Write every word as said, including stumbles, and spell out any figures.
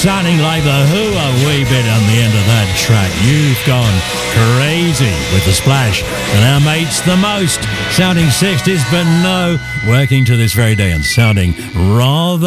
Sounding like the Who a wee bit on the end of that track. You've gone crazy with the Splash. And our mates The Most, sounding sixties, but no, working to this very day and sounding rather